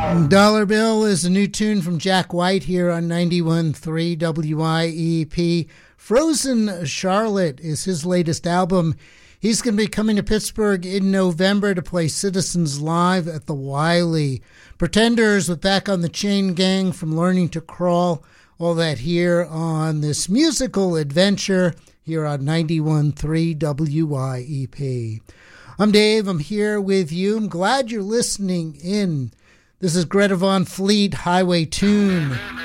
Dollar Bill is a new tune from Jack White here on 91.3 WIEP. Frozen Charlotte is his latest album. He's going to be coming to Pittsburgh in November to play Citizens Live at the Wiley. Pretenders with Back on the Chain Gang, From Learning to Crawl, all that here on this musical adventure here on 91.3 WIEP. I'm Dave. I'm here with you. I'm glad you're listening in. This is Greta Van Fleet, Highway Tune.